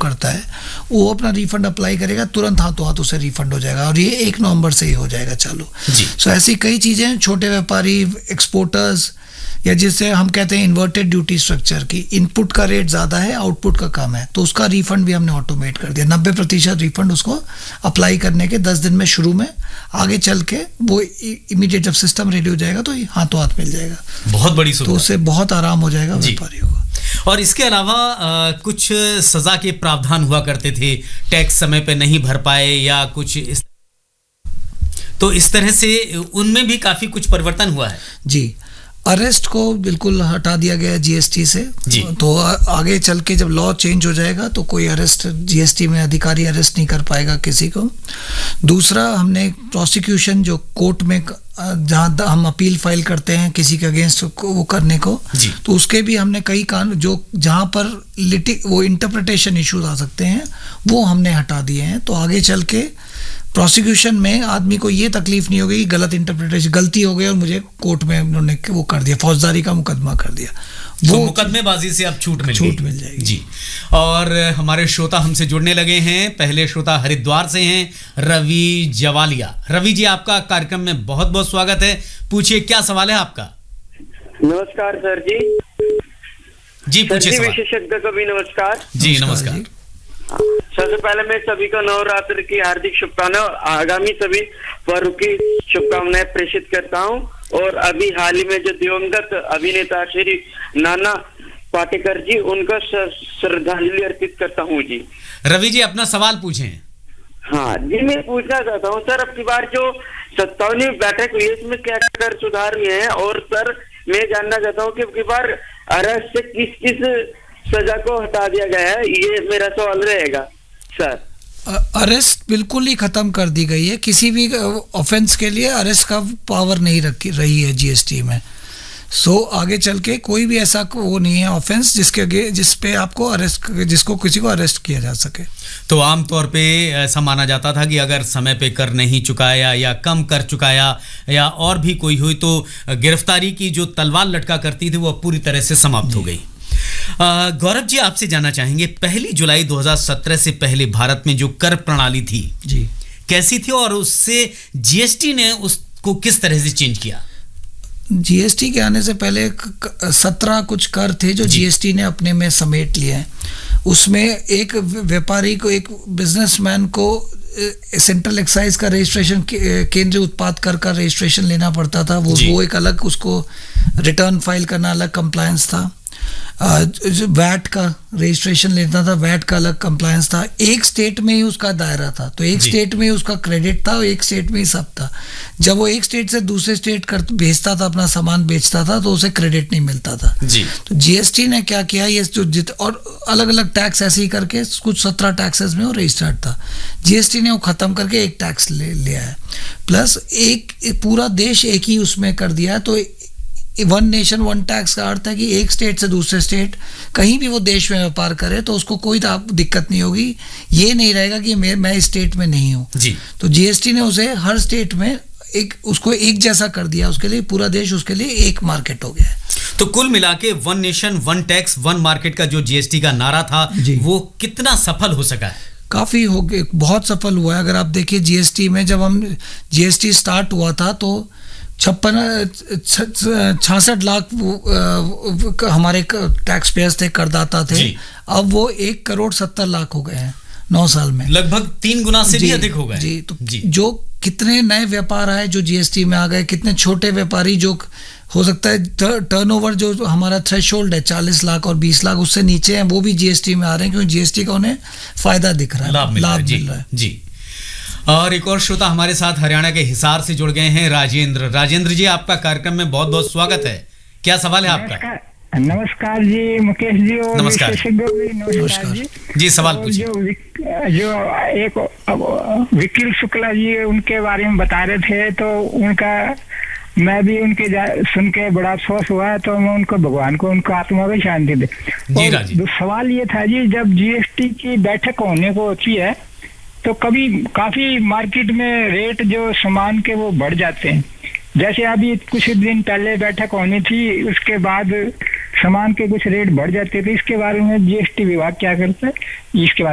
करता है वो अपना रिफंड अप्लाई करेगा, तुरंत हाथों हाथ उसे रिफंड हो जाएगा और ये 1 नवंबर से ही हो जाएगा चालू। सो ऐसी कई चीज़ें हैं, छोटे व्यापारी, एक्सपोर्टर्स, या जिसे हम कहते हैं इन्वर्टेड ड्यूटी स्ट्रक्चर की, इनपुट का रेट ज़्यादा है, आउटपुट का कम है, तो उसका रिफंड भी हमने ऑटोमेट कर दिया। 90% रिफंड उसको अप्लाई करने के 10 दिन में शुरू में, आगे चल के वो इमीडिएट जब सिस्टम रेडी हो जाएगा तो हाथों हाथ मिल जाएगा। बहुत बड़ी सुविधा, तो उससे बहुत आराम हो जाएगा व्यापारियों को। और इसके अलावा कुछ सजा के प्रावधान हुआ करते थे, टैक्स समय पे नहीं भर पाए या कुछ तो इस तरह से उनमें भी काफी कुछ परिवर्तन हुआ है। जी, अरेस्ट को बिल्कुल हटा दिया गया जीएसटी से। तो आगे चल के जब लॉ चेंज हो जाएगा तो कोई अरेस्ट जीएसटी में अधिकारी अरेस्ट नहीं कर पाएगा किसी को। दूसरा, हमने प्रोसिक्यूशन जो कोर्ट में जहाँ हम अपील फाइल करते हैं किसी के अगेंस्ट वो करने को, तो उसके भी हमने कई कानून जो जहाँ पर वो इंटरप्रिटेशन इश्यूज आ सकते हैं वो हमने हटा दिए हैं। तो आगे चल के प्रोसिक्यूशन में आदमी को ये तकलीफ नहीं होगी कि गलत इंटरप्रिटेशन, गलती हो गई और मुझे कोर्ट में उन्होंने वो कर दिया, फौजदारी का मुकदमा कर दिया, वो मुकदमेबाजी से अब छूट मिल जाएगी। जी, और हमारे श्रोता हमसे जुड़ने लगे हैं। पहले श्रोता हरिद्वार से हैं, रवि जवालिया। रवि जी, आपका कार्यक्रम में बहुत बहुत स्वागत है। पूछिए, क्या सवाल है आपका? नमस्कार सर जी। जी पूछिए। विशेषज्ञ को भी नमस्कार। जी नमस्कार। सबसे पहले मैं सभी को नवरात्र की हार्दिक शुभकामनाएं और आगामी सभी पर्व की शुभकामनाएं प्रेषित करता हूं। और अभी हाल ही में जो दिवंगत अभिनेता श्री नाना पाटेकर जी, उनका श्रद्धांजलि अर्पित करता हूं जी। रवि जी, अपना सवाल पूछें। हाँ जी, मैं पूछना चाहता हूँ सर, अब की बार जो 57वीं बैठक हुई है इसमें क्या कर सुधार हुए हैं? और सर मैं जानना चाहता हूँ कि अब की बार अरेस्ट से किस किस सजा को हटा दिया गया है, ये मेरा सवाल रहेगा सर। अरेस्ट बिल्कुल ही खत्म कर दी गई है, किसी भी ऑफेंस के लिए अरेस्ट का पावर नहीं रही है जीएसटी में। सो आगे चल के कोई भी ऐसा वो नहीं है ऑफेंस जिस पे आपको अरेस्ट, जिसको किसी को अरेस्ट किया जा सके। तो आमतौर पे ऐसा माना जाता था कि अगर समय पे कर नहीं चुकाया या कम कर चुकाया या और भी कोई हुई तो गिरफ्तारी की जो तलवार लटका करती थी वो पूरी तरह से समाप्त हो गई। गौरव जी, आपसे जानना चाहेंगे, 1 जुलाई 2017 से पहले भारत में जो कर प्रणाली थी जी कैसी थी और उससे जीएसटी ने उसको किस तरह से चेंज किया? जीएसटी के आने से पहले 17 कुछ कर थे जो जीएसटी ने अपने में समेट लिए हैं। उसमें एक व्यापारी को, एक बिजनेसमैन को सेंट्रल एक्साइज का रजिस्ट्रेशन, केंद्रीय उत्पाद कर का रजिस्ट्रेशन लेना पड़ता था। वो एक अलग, उसको रिटर्न फाइल करना अलग कंप्लायंस था। वैट का रजिस्ट्रेशन लेना था, वैट का अलग कंप्लायंस था। एक स्टेट में ही उसका दायरा था, तो एक स्टेट में ही उसका क्रेडिट था और एक स्टेट में ही सब था। जब वो एक स्टेट से दूसरे स्टेट भेजता था, अपना सामान बेचता था, तो उसे क्रेडिट नहीं मिलता था। तो जीएसटी ने क्या किया, ये जो और अलग अलग टैक्स ऐसे ही करके कुछ 17 टैक्सेस में वो रजिस्टर्ड था, जीएसटी ने वो खत्म करके एक टैक्स ले आया, प्लस एक पूरा देश एक ही उसमें कर दिया। तो 1 नेशन 1 टैक्स का अर्थ है कि एक स्टेट से दूसरे स्टेट कहीं भी वो देश में व्यापार करे तो उसको कोई दिक्कत नहीं होगी। ये नहीं रहेगा कि मैं इस स्टेट में नहीं हूँ। तो जीएसटी ने उसे हर स्टेट में उसको एक जैसा कर दिया, उसके लिए पूरा देश उसके लिए एक मार्केट हो गया है। तो कुल मिला के 1 नेशन 1 टैक्स 1 मार्केट का जो जीएसटी का नारा था वो कितना सफल हो सका है? काफ़ी हो गया, बहुत सफल हुआ है। अगर आप देखिए जीएसटी में, जब हम जीएसटी स्टार्ट हुआ था तो 66 लाख हमारे टैक्स पेयर्स थे, करदाता थे। अब वो 1.70 करोड़ हो गए हैं 9 साल में, लगभग 3 गुना से भी अधिक हो गए। जी, तो जो कितने नए व्यापार आए जो जीएसटी में आ गए, कितने छोटे व्यापारी जो हो सकता है टर्नओवर जो हमारा थ्रेशोल्ड है 40 लाख और 20 लाख उससे नीचे हैं, वो भी जीएसटी में आ रहे हैं क्योंकि जीएसटी का उन्हें फायदा दिख रहा है, लाभ मिल रहा है। जी। और एक और श्रोता हमारे साथ हरियाणा के हिसार से जुड़ गए हैं, राजेंद्र जी, आपका कार्यक्रम में बहुत बहुत स्वागत है। क्या सवाल है आपका? नमस्कार जी मुकेश जी और नमस्कार जी, सवाल पूछिए। जो एक वकील शुक्ला जी उनके बारे में बता रहे थे, तो उनका मैं भी उनके सुन के बड़ा अफसोस हुआ है, तो मैं उनको भगवान को उनको आत्मा को शांति दे। सवाल ये था जी, जब जीएसटी की बैठक होने को होती है तो कभी काफी मार्केट में रेट जो सामान के वो बढ़ जाते हैं। जैसे अभी कुछ दिन पहले बैठक होनी थी, उसके बाद सामान के कुछ रेट बढ़ जाते थे। इसके बारे में जीएसटी विभाग क्या करता है, इसके बारे